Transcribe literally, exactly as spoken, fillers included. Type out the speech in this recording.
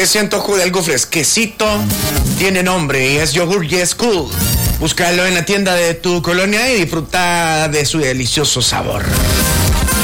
Ese antojo de algo fresquecito tiene nombre y es Yogur Yes Cool. Búscalo en la tienda de tu colonia y disfruta de su delicioso sabor.